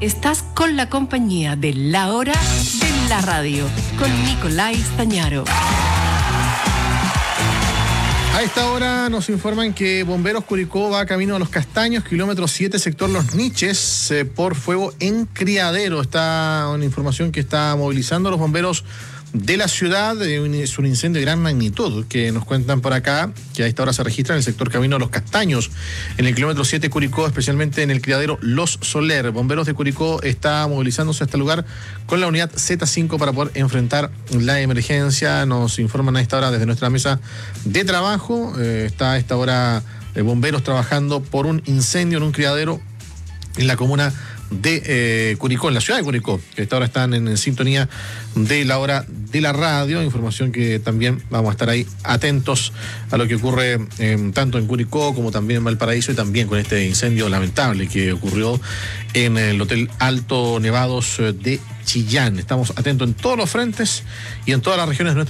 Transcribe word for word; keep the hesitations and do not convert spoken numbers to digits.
Estás con la compañía de La Hora de la Radio, con Nicolai Stañaro. A esta hora nos informan que Bomberos Curicó va camino a Los Castaños, kilómetro siete, sector Los Niches, eh, por fuego en criadero. Está una información que está movilizando a los bomberos de la ciudad. Eh, es un incendio de gran magnitud que nos cuentan por acá, que a esta hora se registra en el sector Camino a Los Castaños, en el kilómetro siete Curicó, especialmente en el criadero Los Soler. Bomberos de Curicó está movilizándose a este lugar con la unidad Z cinco para poder enfrentar la emergencia. Nos informan a esta hora desde nuestra mesa de trabajo. Eh, está a esta hora eh, bomberos trabajando por un incendio en un criadero en la comuna de eh, Curicó, en la ciudad de Curicó, que esta hora están en, en sintonía de La Hora de la Radio. Información que también vamos a estar ahí atentos a lo que ocurre eh, tanto en Curicó como también en Valparaíso, y también con este incendio lamentable que ocurrió en el Hotel Alto Nevados de Chillán. Estamos atentos en todos los frentes y en todas las regiones de nuestra